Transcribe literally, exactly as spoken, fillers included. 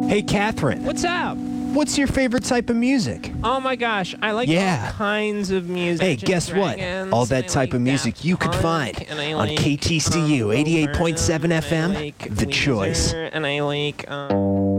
Hey, Catherine. What's up? What's your favorite type of music? Oh my gosh, I like Yeah. all kinds of music. Hey, guess what? All that type of music you could find on K T C U eighty-eight point seven F M, The Choice. And I like... Um